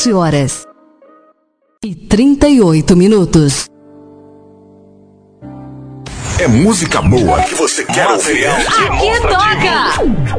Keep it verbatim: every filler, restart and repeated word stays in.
sete horas e trinta e oito minutos. É música boa que você quer ouvir. Aqui toca!